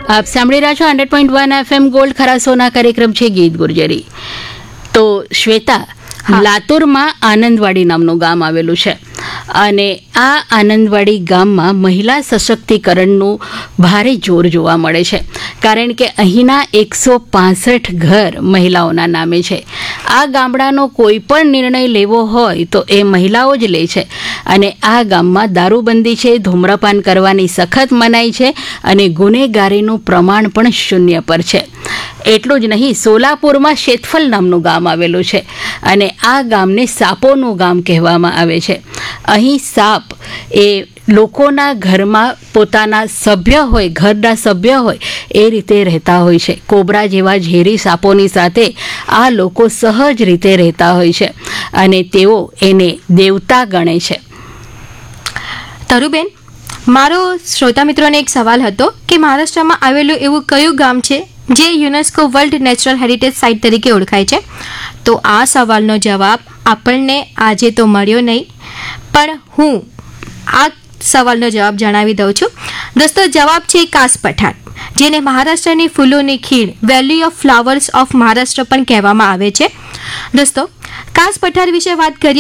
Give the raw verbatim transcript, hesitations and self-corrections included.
આપ સાંભળી રહ્યા છો hundred point one FM gold ખરાસોના કાર્યક્રમ છે ગીત ગુર્જરી. તો શ્વેતા, લાતુરમાં આનંદવાડી નામનું ગામ આવેલું છે અને આ આનંદવાડી ગામમાં મહિલા સશક્તિકરણનું ભારે જોર જોવા મળે છે, કારણ કે અહીંના એકસો પાસઠ ઘર મહિલાઓના નામે છે. આ ગામડાનો કોઈ પણ નિર્ણય લેવો હોય તો એ મહિલાઓ જ લે છે અને આ ગામમાં દારૂબંધી છે, ધૂમ્રપાન કરવાની સખત મનાઈ છે અને ગુનેગારીનું પ્રમાણ પણ શૂન્ય પર છે. એટલું જ નહીં, સોલાપુરમાં શેતફલ નામનું ગામ આવેલું છે અને આ ગામને સાપોનું ગામ કહેવામાં આવે છે. અહીં સાપ એ લોકોના ઘરમાં પોતાના સભ્ય હોય, ઘરના સભ્ય હોય એ રીતે રહેતા હોય છે. કોબરા જેવા ઝેરી સાપોની સાથે આ લોકો સહજ રીતે રહેતા હોય છે અને તેઓ એને દેવતા ગણે છે. તરુબેન, મારો શ્રોતા મિત્રોને એક સવાલ હતો કે મહારાષ્ટ્રમાં આવેલું એવું કયું ગામ છે જે UNESCO world natural heritage site તરીકે ઓળખાય છે? તો આ સવાલનો જવાબ આપણને આજે તો મળ્યો નહીં, પણ હું આ સવાલનો જવાબ જણાવી દઉં છું. દોસ્તો, જવાબ છે કાસ પઠાર, જેને મહારાષ્ટ્રની ફૂલોની ખીણ, વેલી ઓફ ફ્લાવર્સ ઓફ મહારાષ્ટ્ર પણ કહેવામાં આવે છે. દોસ્તો, કાસ પઠાર વિશે વાત કરીએ